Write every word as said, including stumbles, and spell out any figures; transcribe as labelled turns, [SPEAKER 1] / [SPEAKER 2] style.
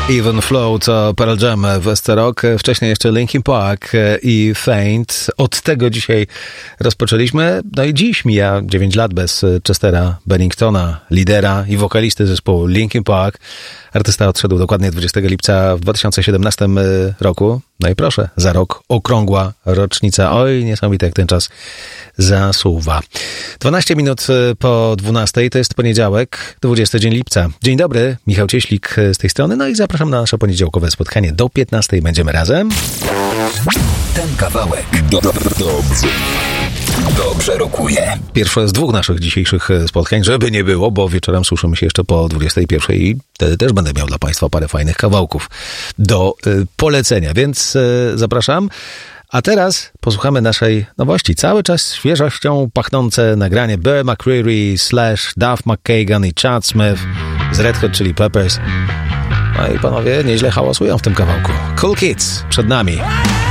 [SPEAKER 1] Even Flow to Pearl Jam w S C Rock, wcześniej jeszcze Linkin Park i Faint. Od tego dzisiaj rozpoczęliśmy. No i dziś mija dziewięć lat bez Chestera Benningtona, lidera i wokalisty zespołu Linkin Park. Artysta odszedł dokładnie dwudziestego lipca w dwa tysiące siedemnastym roku. No i proszę, za rok okrągła rocznica. Oj, niesamowite jak ten czas zasuwa. dwanaście minut po dwunastej, to jest poniedziałek, dwudziesty dzień lipca. Dzień dobry, Michał Cieślik z tej strony. No i zapraszam na nasze poniedziałkowe spotkanie. Do piętnastej będziemy razem.
[SPEAKER 2] Ten kawałek do, do, dobrze, dobrze rokuje.
[SPEAKER 1] Pierwsze z dwóch naszych dzisiejszych spotkań, żeby nie było, bo wieczorem słyszymy się jeszcze po dwudziestej pierwszej i wtedy też będę miał dla Państwa parę fajnych kawałków do y, polecenia, więc y, zapraszam. A teraz posłuchamy naszej nowości. Cały czas świeżością pachnące nagranie Bear McCreary slash Duff McKagan i Chad Smith z Red Hot Chili Peppers. No i panowie nieźle hałasują w tym kawałku. Cool Kids przed nami.